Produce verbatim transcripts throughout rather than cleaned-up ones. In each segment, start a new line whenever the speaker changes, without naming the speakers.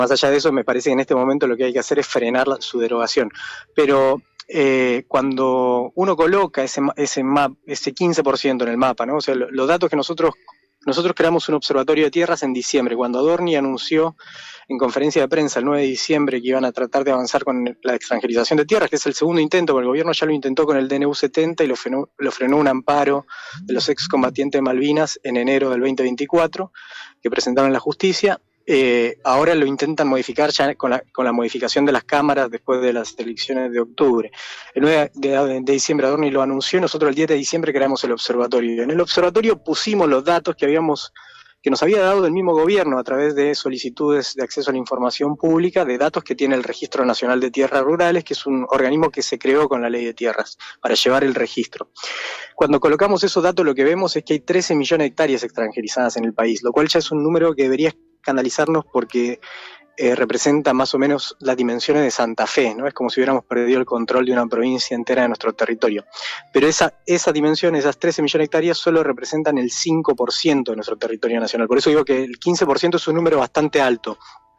más allá de eso, me parece que en este momento lo que hay que hacer es frenar la, su derogación. Pero eh, cuando uno coloca ese, ese, map, ese quince por ciento en el mapa, ¿no? O sea, los datos que nosotros, nosotros creamos un observatorio de tierras en diciembre, cuando Adorni anunció en conferencia de prensa el nueve de diciembre que iban a tratar de avanzar con la extranjerización de tierras, que es el segundo intento, porque el gobierno ya lo intentó con el D N U setenta y lo frenó, lo frenó un amparo de los excombatientes de Malvinas en enero del veinte veinticuatro, que presentaron en la justicia. Eh, ahora lo intentan modificar ya con la, con la modificación de las cámaras después de las elecciones de octubre. El nueve de, de diciembre Adorni lo anunció y nosotros el diez de diciembre creamos el observatorio. En el observatorio pusimos los datos que habíamos que nos había dado el mismo gobierno a través de solicitudes de acceso a la información pública de datos que tiene el Registro Nacional de Tierras Rurales, que es un organismo que se creó con la Ley de Tierras para llevar el registro. Cuando colocamos esos datos lo que vemos es que hay trece millones de hectáreas extranjerizadas en el país, lo cual ya es un número que debería escandalizarnos porque eh, representa más o menos las dimensiones de Santa Fe, ¿no? Es como si hubiéramos perdido el control de una provincia entera de nuestro territorio. Pero esa, esa dimensión, esas trece millones de hectáreas, solo representan el cinco por ciento de nuestro territorio nacional. Por eso digo que el quince por ciento es un número bastante alto.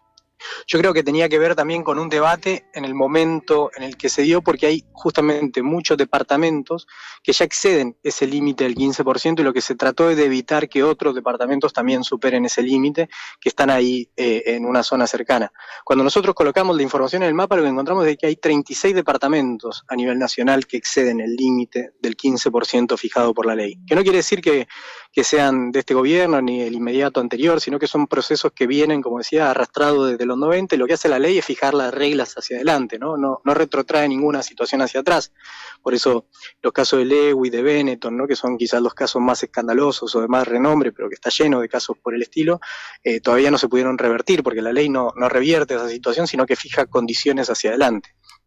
Yo creo que tenía que ver también con un debate en el momento en el que se dio, porque hay justamente muchos departamentos que ya exceden ese límite del quince por ciento y lo que se trató es de evitar que otros departamentos también superen ese límite, que están ahí eh, en una zona cercana. Cuando nosotros colocamos la información en el mapa, lo que encontramos es que hay treinta y seis departamentos a nivel nacional que exceden el límite del quince por ciento fijado por la ley. Que no quiere decir que, que sean de este gobierno ni el inmediato anterior, sino que son procesos que vienen, como decía, arrastrados desde los noventa, y lo que hace la ley es fijar las reglas hacia adelante, ¿no? No, no retrotrae ninguna situación hacia atrás. Por eso los casos de Lewy, de Benetton, ¿no? Que son quizás los casos más escandalosos o de más renombre, pero que está lleno de casos por el estilo, eh, todavía no se pudieron revertir, porque la ley no, no revierte esa situación, sino que fija condiciones hacia adelante.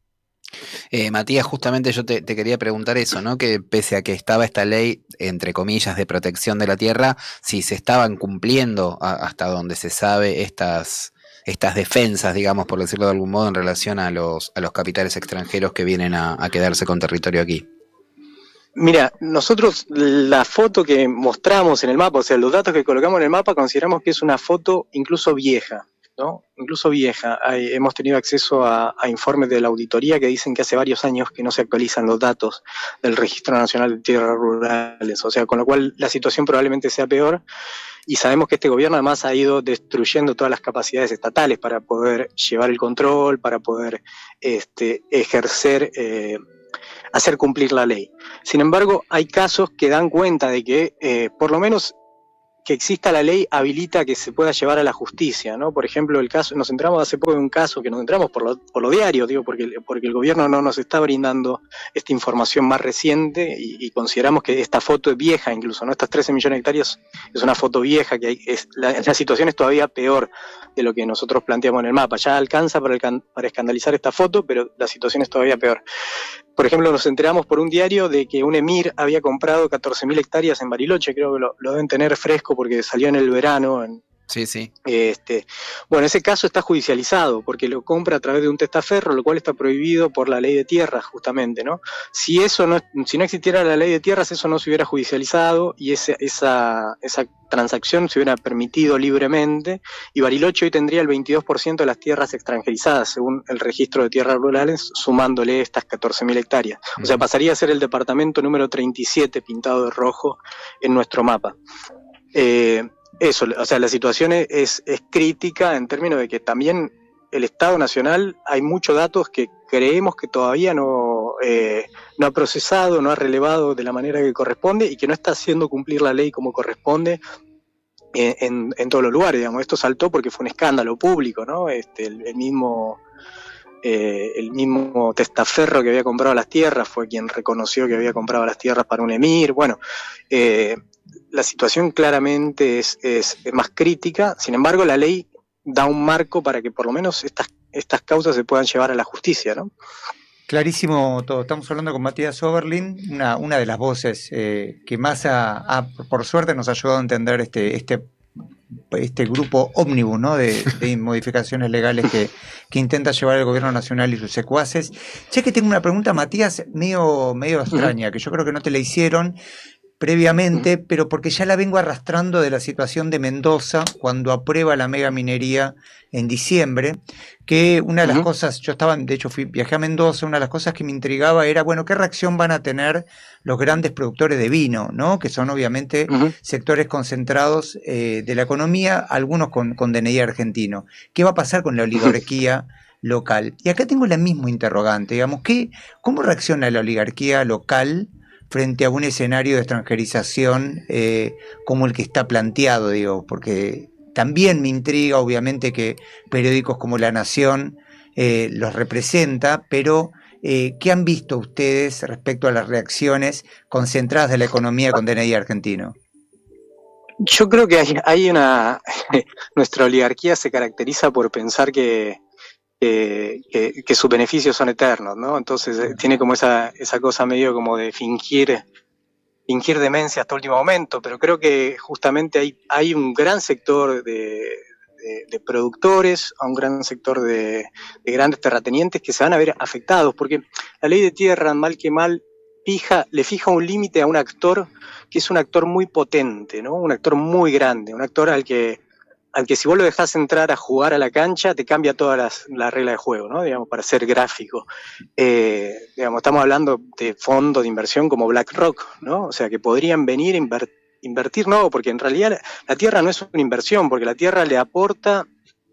Eh, Matías, justamente yo te, te quería preguntar eso, ¿no? Que pese a que estaba esta ley, entre comillas, de protección de la tierra, si se estaban cumpliendo a, hasta donde se sabe estas... estas defensas, digamos, por decirlo de algún modo, en relación a los, a los capitales extranjeros que vienen a, a quedarse con territorio aquí.
Mira, nosotros la foto que mostramos en el mapa, o sea, los datos que colocamos en el mapa, consideramos que es una foto incluso vieja, ¿no? Incluso vieja. Hay, hemos tenido acceso a, a informes de la auditoría que dicen que hace varios años que no se actualizan los datos del Registro Nacional de Tierras Rurales, o sea, con lo cual la situación probablemente sea peor. Y sabemos que este gobierno además ha ido destruyendo todas las capacidades estatales para poder llevar el control, para poder este, ejercer, eh, hacer cumplir la ley. Sin embargo, hay casos que dan cuenta de que eh, por lo menos que exista la ley habilita que se pueda llevar a la justicia, ¿no? Por ejemplo, el caso, nos entramos hace poco en un caso que nos entramos por lo, por lo diario, digo, porque, porque el gobierno no nos está brindando esta información más reciente y, y consideramos que esta foto es vieja incluso, ¿no? Estas trece millones de hectáreas es una foto vieja, que hay, es, la, la situación es todavía peor de lo que nosotros planteamos en el mapa. Ya alcanza para, el, para escandalizar esta foto, pero la situación es todavía peor. Por ejemplo, nos enteramos por un diario de que un emir había comprado catorce mil hectáreas en Bariloche, creo que lo, lo deben tener fresco porque salió en el verano. En,
sí, sí.
Este, bueno, ese caso está judicializado porque lo compra a través de un testaferro, lo cual está prohibido por la ley de tierras, justamente, ¿no? Si eso no, si no existiera la ley de tierras, eso no se hubiera judicializado y ese, esa, esa transacción se hubiera permitido libremente, y Bariloche hoy tendría el veintidós por ciento de las tierras extranjerizadas, según el registro de tierras rurales, sumándole estas catorce mil hectáreas. Uh-huh. O sea, pasaría a ser el departamento número treinta y siete pintado de rojo en nuestro mapa. Eh, eso, o sea, la situación es, es crítica en términos de que también el Estado Nacional, hay muchos datos que creemos que todavía no, eh, no ha procesado, no ha relevado de la manera que corresponde y que no está haciendo cumplir la ley como corresponde en, en, en todos los lugares, digamos. Esto saltó porque fue un escándalo público, ¿no? Este, el, el mismo... Eh, el mismo testaferro que había comprado las tierras fue quien reconoció que había comprado las tierras para un emir. Bueno, eh, la situación claramente es, es, es más crítica, sin embargo la ley da un marco para que por lo menos estas, estas causas se puedan llevar a la justicia, ¿no?
Clarísimo todo. Estamos hablando con Matías Oberlin, una, una de las voces eh, que más ha, ha, por suerte nos ha ayudado a entender este, este este grupo ómnibus, ¿no? de, de modificaciones legales que, que intenta llevar el gobierno nacional y sus secuaces. Che, que tengo una pregunta, Matías, medio, medio extraña, que yo creo que no te la hicieron, previamente, uh-huh. pero porque ya la vengo arrastrando de la situación de Mendoza cuando aprueba la mega minería en diciembre, que una de las uh-huh. cosas, yo estaba, de hecho fui, viajé a Mendoza, una de las cosas que me intrigaba era, bueno, ¿qué reacción van a tener los grandes productores de vino, ¿no? Que son obviamente uh-huh. sectores concentrados eh, de la economía, algunos con, con D N I argentino. ¿Qué va a pasar con la oligarquía local? Y acá tengo la misma interrogante, digamos, ¿qué, ¿cómo reacciona la oligarquía local frente a un escenario de extranjerización eh, como el que está planteado, digo? Porque también me intriga, obviamente, que periódicos como La Nación eh, los representa, pero eh, ¿qué han visto ustedes respecto a las reacciones concentradas de la economía con D N I argentino?
Yo creo que hay, hay una... nuestra oligarquía se caracteriza por pensar que, que, que, que sus beneficios son eternos, ¿no? Entonces eh, tiene como esa, esa cosa medio como de fingir... fingir demencia hasta último momento, pero creo que justamente hay, hay un gran sector de, de, de productores, a un gran sector de, de grandes terratenientes que se van a ver afectados, porque la ley de tierra, mal que mal, fija, le fija un límite a un actor que es un actor muy potente, ¿no? Un actor muy grande, un actor al que, al que si vos lo dejás entrar a jugar a la cancha, te cambia todas las, las reglas de juego, ¿no? Digamos, para ser gráfico. Eh, digamos, estamos hablando de fondos de inversión como BlackRock, ¿no? O sea, que podrían venir a inver, invertir, no, porque en realidad la, la tierra no es una inversión, porque la tierra le aporta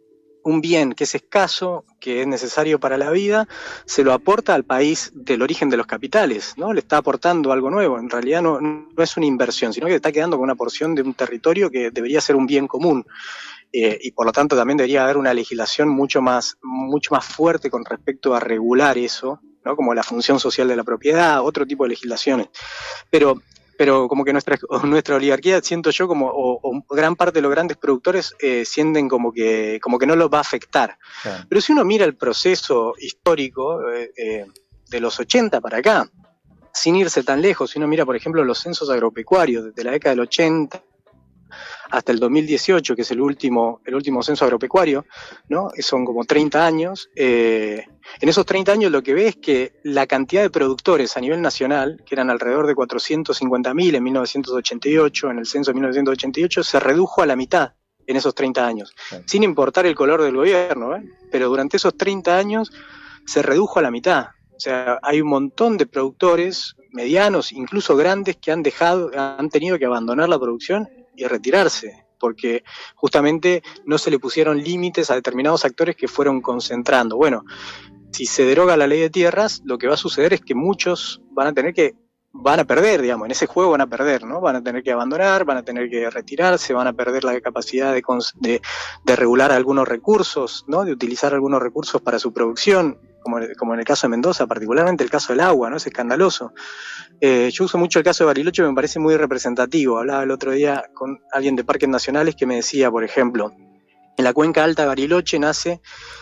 un bien que es escaso, que es necesario para la vida, se lo aporta al país del origen de los capitales, ¿no? Le está aportando algo nuevo. En realidad no, no es una inversión, sino que está quedando con una porción de un territorio que debería ser un bien común. Eh, y por lo tanto también debería haber una legislación mucho más, mucho más fuerte con respecto a regular eso, ¿no? Como la función social de la propiedad, otro tipo de legislaciones. Pero, pero como que nuestra, nuestra oligarquía, siento yo, como o, o gran parte de los grandes productores eh, sienten como que, como que no los va a afectar. Claro. Pero si uno mira el proceso histórico eh, eh, de los ochenta para acá, sin irse tan lejos, si uno mira, por ejemplo, los censos agropecuarios desde la década del ochenta hasta el dos mil dieciocho, que es el último, el último censo agropecuario, ¿no? Son como treinta años. Eh, en esos treinta años lo que ve es que la cantidad de productores a nivel nacional, que eran alrededor de cuatrocientos cincuenta mil en mil novecientos ochenta y ocho, en el censo de mil novecientos ochenta y ocho, se redujo a la mitad en esos treinta años, sí. Sin importar el color del gobierno, ¿eh? Pero durante esos treinta años se redujo a la mitad. O sea, hay un montón de productores medianos, incluso grandes, que han dejado, han tenido que abandonar la producción y retirarse, porque justamente no se le pusieron límites a determinados actores que fueron concentrando. Bueno, si se deroga la ley de tierras, lo que va a suceder es que muchos van a tener que, van a perder, digamos, en ese juego van a perder, ¿no? Van a tener que abandonar, van a tener que retirarse, van a perder la capacidad de, de, de regular algunos recursos, ¿no? De utilizar algunos recursos para su producción, como, como en el caso de Mendoza, particularmente el caso del agua, ¿no? Es escandaloso. Eh, yo uso mucho el caso de Bariloche, me parece muy representativo. Hablaba el otro día con alguien de Parques Nacionales que me decía, por ejemplo, en la cuenca alta de Bariloche nace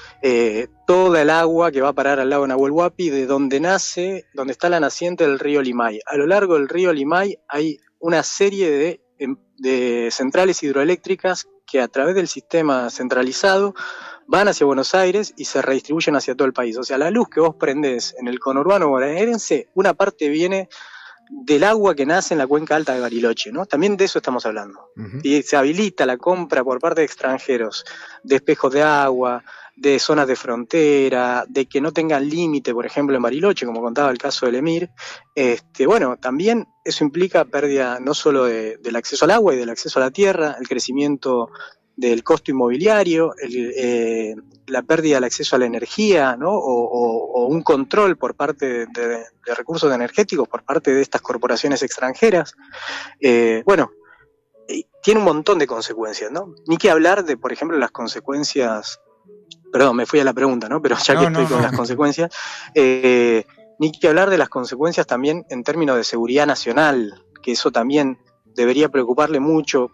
eh, toda el agua que va a parar al lago Nahuel Huapi, de donde nace, donde está la naciente del río Limay. A lo largo del río Limay hay una serie de, de centrales hidroeléctricas que a través del sistema centralizado van hacia Buenos Aires y se redistribuyen hacia todo el país. O sea, la luz que vos prendés en el conurbano bonaerense, una parte viene del agua que nace en la cuenca alta de Bariloche, ¿no? También de eso estamos hablando. Uh-huh. Y se habilita la compra por parte de extranjeros de espejos de agua, de zonas de frontera, de que no tengan límite, por ejemplo, en Bariloche, como contaba el caso del Emir. Este, bueno, también eso implica pérdida no solo de, del acceso al agua y del acceso a la tierra, el crecimiento del costo inmobiliario, el, eh, la pérdida del acceso a la energía, ¿no? o, o, o un control por parte de, de, de recursos energéticos por parte de estas corporaciones extranjeras. Eh, bueno, tiene un montón de consecuencias, ¿no? Ni que hablar de, por ejemplo, las consecuencias, perdón, me fui a la pregunta, ¿no? Pero ya no, que estoy no, con no. las consecuencias, eh, ni que hablar de las consecuencias también en términos de seguridad nacional, que eso también debería preocuparle mucho,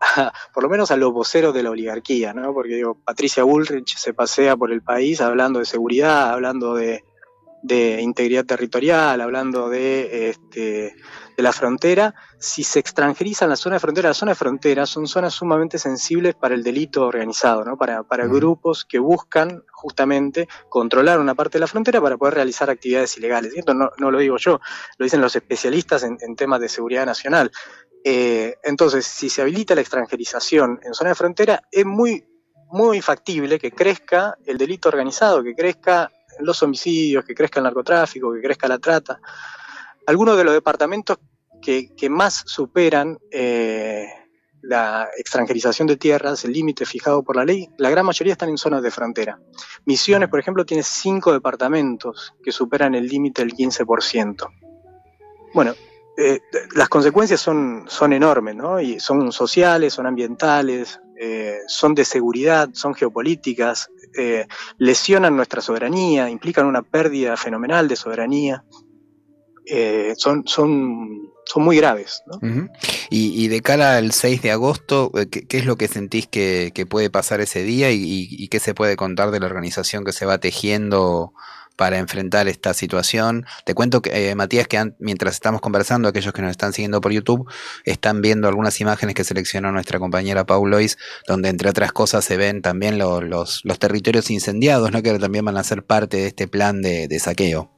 por lo menos a los voceros de la oligarquía, ¿no? Porque digo, Patricia Bullrich se pasea por el país hablando de seguridad, hablando de, de integridad territorial, hablando de, este, de la frontera, si se extranjerizan la zona de frontera, las zonas de frontera son zonas sumamente sensibles para el delito organizado, ¿no? Para, para mm. grupos que buscan justamente controlar una parte de la frontera para poder realizar actividades ilegales. Y esto no, no lo digo yo, lo dicen los especialistas en, en temas de seguridad nacional. Eh, entonces, si se habilita la extranjerización en zona de frontera, es muy, muy factible que crezca el delito organizado, que crezca los homicidios, que crezca el narcotráfico, que crezca la trata. Algunos de los departamentos que, que más superan eh, la extranjerización de tierras, el límite fijado por la ley, la gran mayoría están en zonas de frontera. Misiones, por ejemplo, tiene cinco departamentos que superan el límite del quince por ciento. Bueno, eh, las consecuencias son, son enormes, ¿no? Y son sociales, son ambientales, eh, son de seguridad, son geopolíticas, eh, lesionan nuestra soberanía, implican una pérdida fenomenal de soberanía. Eh, son, son, son muy graves, ¿no?
Uh-huh. y, y de cara al seis de agosto, ¿qué, qué es lo que sentís que, que puede pasar ese día y, y, y qué se puede contar de la organización que se va tejiendo para enfrentar esta situación? Te cuento que, eh, Matías, que an- mientras estamos conversando, aquellos que nos están siguiendo por YouTube están viendo algunas imágenes que seleccionó nuestra compañera Pau Lois, donde entre otras cosas se ven también lo, los, los territorios incendiados, ¿no? Que también van a ser parte de este plan de, de saqueo.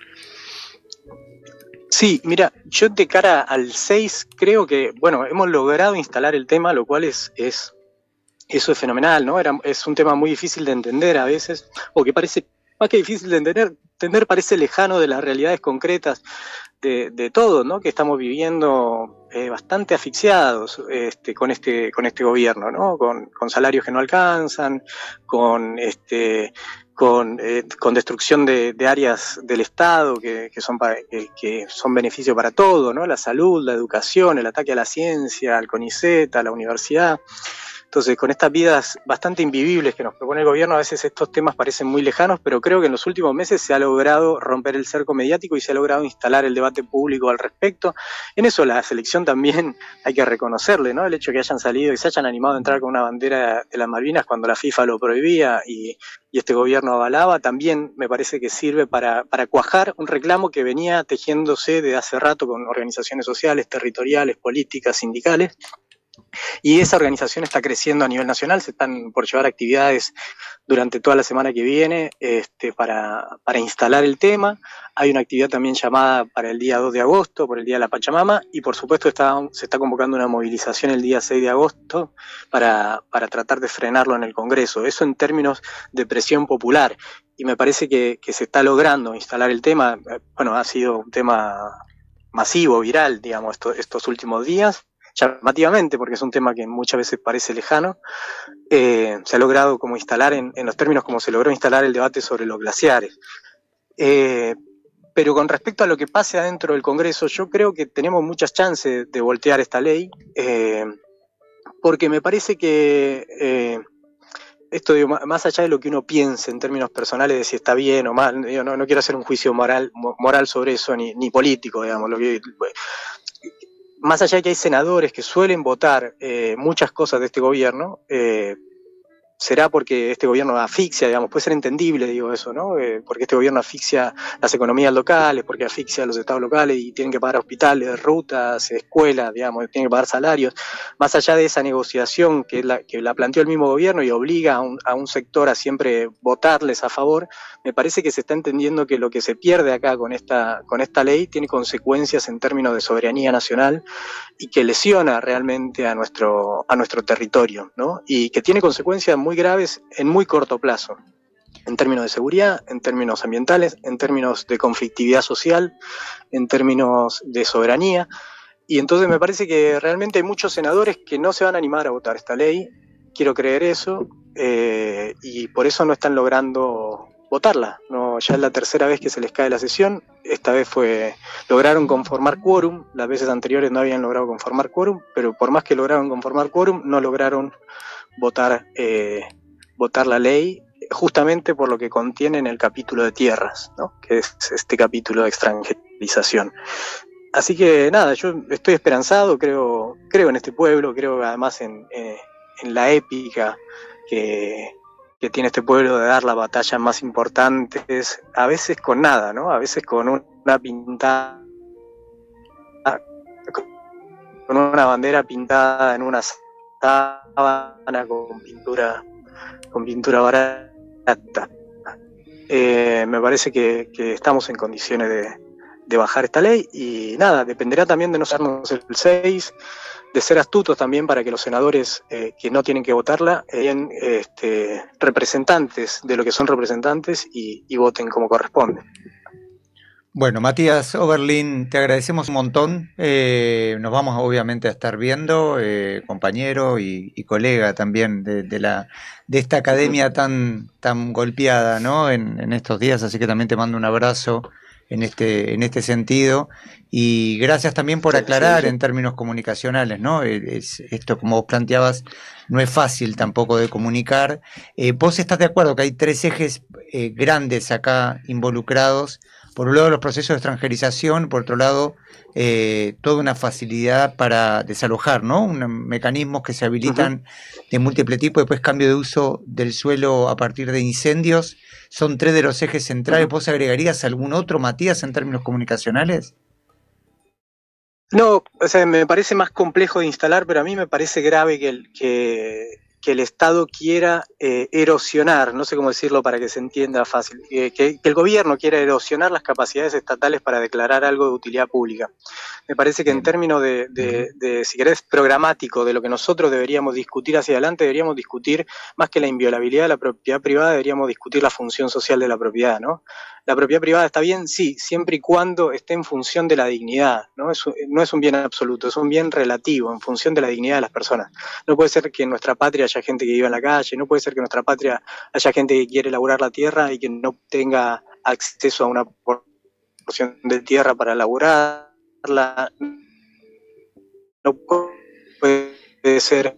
Sí, mira, yo de cara al seis creo que, bueno, hemos logrado instalar el tema, lo cual es, es eso es fenomenal, ¿no? Era, es un tema muy difícil de entender a veces, o que parece, más que difícil de entender, entender parece lejano de las realidades concretas de, de todo, ¿no? Que estamos viviendo eh, bastante asfixiados este, con este con este gobierno, ¿no? Con, con salarios que no alcanzan, con este con, eh, con destrucción de, de áreas del Estado que, que son pa, que, que son beneficio para todo, ¿no? La salud, la educación, el ataque a la ciencia, al CONICET, a la universidad. Entonces, con estas vidas bastante invivibles que nos propone el gobierno, a veces estos temas parecen muy lejanos, pero creo que en los últimos meses se ha logrado romper el cerco mediático y se ha logrado instalar el debate público al respecto. En eso la selección también hay que reconocerle, ¿no? El hecho de que hayan salido y se hayan animado a entrar con una bandera de las Malvinas cuando la FIFA lo prohibía y, y este gobierno avalaba, también me parece que sirve para, para cuajar un reclamo que venía tejiéndose de hace rato con organizaciones sociales, territoriales, políticas, sindicales. Y esa organización está creciendo a nivel nacional, se están por llevar actividades durante toda la semana que viene este, para, para instalar el tema. Hay una actividad también llamada para el día dos de agosto, por el Día de la Pachamama, y por supuesto está, se está convocando una movilización el día seis de agosto para, para tratar de frenarlo en el Congreso. Eso en términos de presión popular, y me parece que, que se está logrando instalar el tema. Bueno, ha sido un tema masivo, viral, digamos, esto, estos últimos días, llamativamente, porque es un tema que muchas veces parece lejano. Eh, se ha logrado como instalar en, en los términos como se logró instalar el debate sobre los glaciares. Eh, pero con respecto a lo que pase adentro del Congreso, yo creo que tenemos muchas chances de voltear esta ley, eh, porque me parece que eh, esto, digo, más allá de lo que uno piense en términos personales de si está bien o mal, yo no, no quiero hacer un juicio moral, moral sobre eso, ni, ni político, digamos, lo que... Más allá de que hay senadores que suelen votar eh, muchas cosas de este gobierno, eh, será porque este gobierno asfixia, digamos, puede ser entendible, digo eso, ¿no? Eh, porque este gobierno asfixia las economías locales, porque asfixia a los estados locales y tienen que pagar hospitales, rutas, escuelas, digamos, tienen que pagar salarios. Más allá de esa negociación que la, que la planteó el mismo gobierno y obliga a un, a un sector a siempre votarles a favor, me parece que se está entendiendo que lo que se pierde acá con esta, con esta ley tiene consecuencias en términos de soberanía nacional y que lesiona realmente a nuestro, a nuestro territorio, ¿no? Y que tiene consecuencias muy graves en muy corto plazo, en términos de seguridad, en términos ambientales, en términos de conflictividad social, en términos de soberanía. Y entonces me parece que realmente hay muchos senadores que no se van a animar a votar esta ley, quiero creer eso, eh, y por eso no están logrando votarla. No, ya es la tercera vez que se les cae la sesión. Esta vez fue lograron conformar quórum, las veces anteriores no habían logrado conformar quórum, pero por más que lograron conformar quórum, no lograron votar eh, votar la ley, justamente por lo que contiene en el capítulo de tierras, ¿no? Que es este capítulo de extranjerización. Así que nada, yo estoy esperanzado, creo creo en este pueblo, creo además en, eh, en la épica que que tiene este pueblo de dar las batallas más importantes, a veces con nada, ¿no? A veces con una pintada con una bandera pintada en una sábana con pintura, con pintura barata. Eh, me parece que, que estamos en condiciones de, de bajar esta ley y nada, dependerá también de no sernos el seis, de ser astutos también para que los senadores eh, que no tienen que votarla sean eh, este, representantes de lo que son representantes y, y voten como corresponde.
Bueno, Matías Oberlin, te agradecemos un montón. Eh, nos vamos obviamente a estar viendo, eh, compañero y, y colega también de, de la de esta academia tan tan golpeada, ¿no? En, en estos días, así que también te mando un abrazo en este en este sentido y gracias también por aclarar sí, sí. en términos comunicacionales, ¿no? Es, esto, como vos planteabas, no es fácil tampoco de comunicar. Eh, ¿Vos estás de acuerdo que hay tres ejes eh, grandes acá involucrados? Por un lado, los procesos de extranjerización, por otro lado, eh, toda una facilidad para desalojar, ¿no? Un, mecanismos que se habilitan uh-huh. de múltiple tipo, después cambio de uso del suelo a partir de incendios. Son tres de los ejes centrales. Uh-huh. ¿Vos agregarías algún otro, Matías, en términos comunicacionales?
No, o sea, me parece más complejo de instalar, pero a mí me parece grave que el, que, que el Estado quiera eh, erosionar, no sé cómo decirlo para que se entienda fácil, eh, que, que el gobierno quiera erosionar las capacidades estatales para declarar algo de utilidad pública. Me parece que en términos de, de, de, si querés, programático, de lo que nosotros deberíamos discutir hacia adelante, deberíamos discutir, más que la inviolabilidad de la propiedad privada, deberíamos discutir la función social de la propiedad, ¿no? La propiedad privada está bien, sí, siempre y cuando esté en función de la dignidad, ¿no? Es, no es un bien absoluto, es un bien relativo, en función de la dignidad de las personas. No puede ser que en nuestra patria haya gente que viva en la calle, no puede ser que en nuestra patria haya gente que quiere laburar la tierra y que no tenga acceso a una porción de tierra para laburarla. No puede ser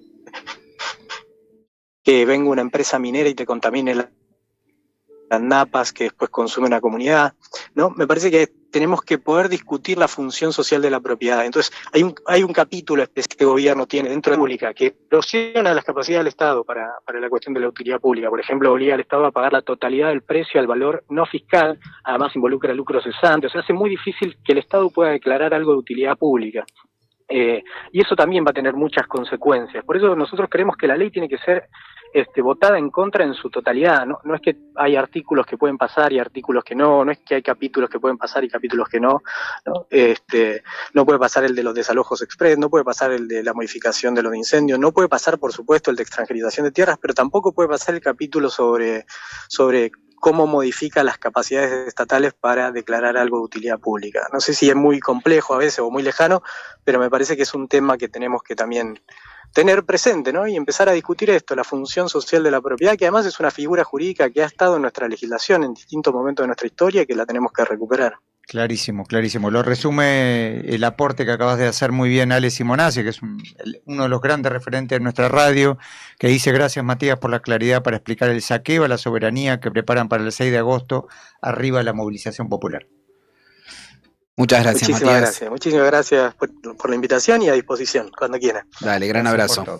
que venga una empresa minera y te contamine la las napas que después consume una comunidad, ¿no? Me parece que tenemos que poder discutir la función social de la propiedad. Entonces, hay un, hay un capítulo especial que el gobierno tiene dentro de la pública que erosiona las capacidades del Estado para, para la cuestión de la utilidad pública. Por ejemplo, obliga al Estado a pagar la totalidad del precio al valor no fiscal, además involucra lucro cesante, o sea, hace muy difícil que el Estado pueda declarar algo de utilidad pública. Eh, y eso también va a tener muchas consecuencias. Por eso nosotros creemos que la ley tiene que ser este, votada en contra en su totalidad. No, no es que hay artículos que pueden pasar y artículos que no, no es que hay capítulos que pueden pasar y capítulos que no, ¿no? Este, no puede pasar el de los desalojos express, no puede pasar el de la modificación de los incendios, no puede pasar, por supuesto, el de extranjerización de tierras, pero tampoco puede pasar el capítulo sobre, sobre cómo modifica las capacidades estatales para declarar algo de utilidad pública. No sé si es muy complejo a veces o muy lejano, pero me parece que es un tema que tenemos que también tener presente, ¿no? Y empezar a discutir esto, la función social de la propiedad, que además es una figura jurídica que ha estado en nuestra legislación en distintos momentos de nuestra historia y que la tenemos que recuperar.
Clarísimo, clarísimo. Lo resume el aporte que acabas de hacer muy bien, Ale Simonazzi, que es un, el, uno de los grandes referentes de nuestra radio, que dice: gracias, Matías, por la claridad para explicar el saqueo a la soberanía que preparan para el seis de agosto, arriba la movilización popular.
Muchas gracias,
muchísimas
Matías.
Gracias, muchísimas gracias por, por la invitación y a disposición, cuando quieran.
Dale, gran
gracias
abrazo.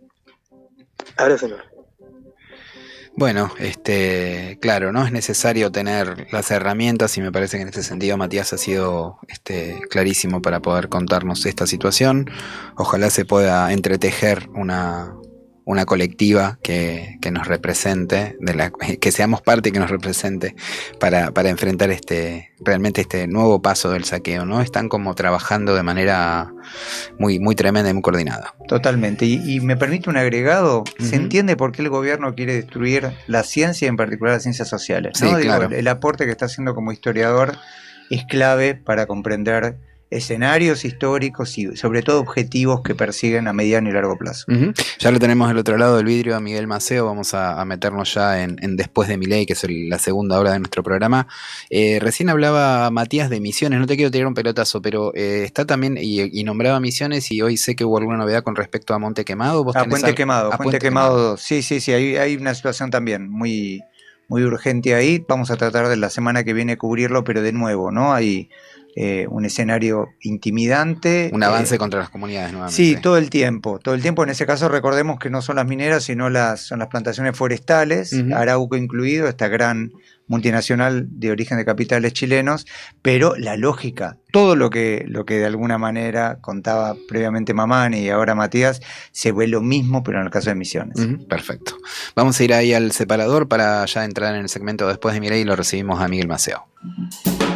Abrazo enorme.
Bueno, este, claro, no es necesario tener las herramientas y me parece que en este sentido Matías ha sido este, clarísimo para poder contarnos esta situación. Ojalá se pueda entretejer una, una colectiva que, que nos represente, de la, que seamos parte y que nos represente para, para enfrentar este, realmente este nuevo paso del saqueo, ¿no? Están como trabajando de manera muy, muy tremenda y muy coordinada.
Totalmente. Y, y me permite un agregado. Uh-huh. Se entiende por qué el gobierno quiere destruir la ciencia, en particular las ciencias sociales, ¿no?
Sí,
Digo,
claro.
el, el aporte que está haciendo como historiador es clave para comprender escenarios históricos y sobre todo objetivos que persiguen a mediano y largo plazo.
Uh-huh. Ya lo tenemos del otro lado del vidrio a Miguel Maceo. Vamos a, a meternos ya en, en Después de Milei, que es el, la segunda hora de nuestro programa. Eh, recién hablaba Matías de Misiones, no te quiero tirar un pelotazo, pero eh, está también y, y nombraba Misiones, y hoy sé que hubo alguna novedad con respecto a Monte Quemado. ¿Vos
a
tenés
Puente
al...
Quemado,
a
Puente,
Puente
Quemado,
Quemado.
Sí, sí, sí, hay, hay una situación también muy, muy urgente ahí. Vamos a tratar de la semana que viene cubrirlo, pero de nuevo, ¿no? Hay eh, un escenario intimidante.
Un avance
eh,
contra las comunidades nuevamente.
Sí, todo el tiempo, todo el tiempo. En ese caso recordemos que no son las mineras, sino las, son las plantaciones forestales, uh-huh. Arauco incluido, esta gran multinacional de origen de capitales chilenos, pero la lógica, todo lo que, lo que de alguna manera contaba previamente Mamani y ahora Matías, se ve lo mismo, pero en el caso de Misiones.
Uh-huh. Perfecto. Vamos a ir ahí al separador para ya entrar en el segmento después de Milei y lo recibimos a Miguel Maceo.